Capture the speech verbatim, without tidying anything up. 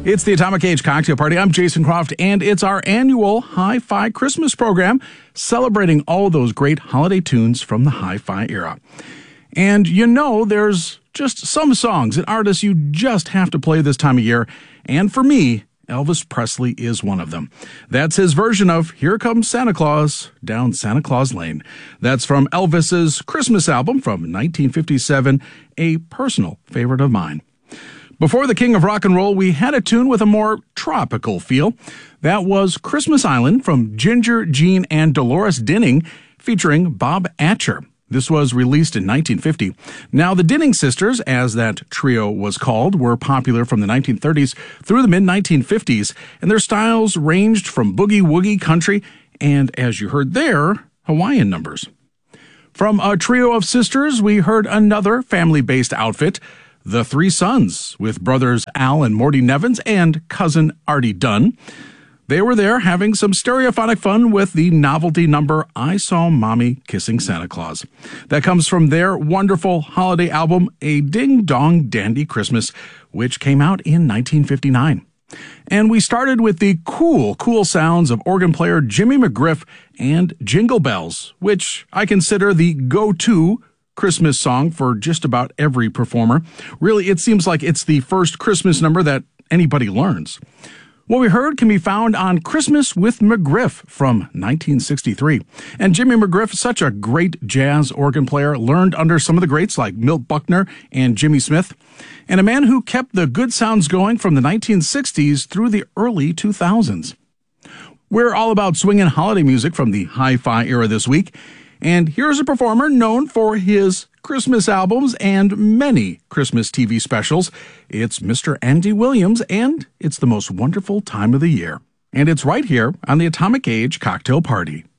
It's the Atomic Age Cocktail Party. I'm Jason Croft, and it's our annual Hi-Fi Christmas program celebrating all those great holiday tunes from the hi-fi era. And you know, there's just some songs and artists you just have to play this time of year, and for me, Elvis Presley is one of them. That's his version of Here Comes Santa Claus Down Santa Claus Lane. That's from Elvis's Christmas album from nineteen fifty-seven, a personal favorite of mine. Before the King of Rock and Roll, we had a tune with a more tropical feel. That was Christmas Island from Ginger, Gene, and Dolores Dinning, featuring Bob Atcher. This was released in nineteen fifty. Now, the Dinning Sisters, as that trio was called, were popular from the nineteen thirties through the mid nineteen fifties, and their styles ranged from boogie-woogie country and, as you heard there, Hawaiian numbers. From a trio of sisters, we heard another family-based outfit, The Three Sons, with brothers Al and Morty Nevins and cousin Artie Dunn. They were there having some stereophonic fun with the novelty number I Saw Mommy Kissing Santa Claus. That comes from their wonderful holiday album, A Ding Dong Dandy Christmas, which came out in nineteen fifty-nine. And we started with the cool, cool sounds of organ player Jimmy McGriff and Jingle Bells, which I consider the go-to Christmas song for just about every performer. Really, it seems like it's the first Christmas number that anybody learns. What we heard can be found on Christmas with McGriff from nineteen sixty-three. And Jimmy McGriff, such a great jazz organ player, learned under some of the greats like Milt Buckner and Jimmy Smith, and a man who kept the good sounds going from the nineteen sixties through the early two thousands. We're all about swinging holiday music from the hi-fi era this week, and here's a performer known for his Christmas albums and many Christmas T V specials. It's Mister Andy Williams, and it's the most wonderful time of the year. And it's right here on the Atomic Age Cocktail Party.